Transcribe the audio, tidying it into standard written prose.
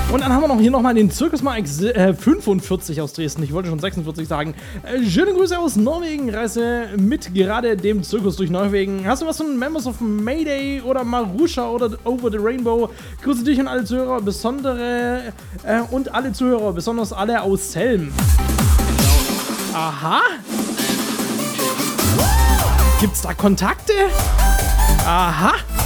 Und dann haben wir noch hier nochmal den Zirkus Mike 45 aus Dresden. Ich wollte schon 46 sagen. Schöne Grüße aus Norwegen. Reise mit gerade dem Zirkus durch Norwegen. Hast du was von Members of Mayday oder Marusha oder Over the Rainbow? Grüße dich und alle Zuhörer, alle Zuhörer, besonders alle aus Selm. Aha. Gibt's da Kontakte? Aha.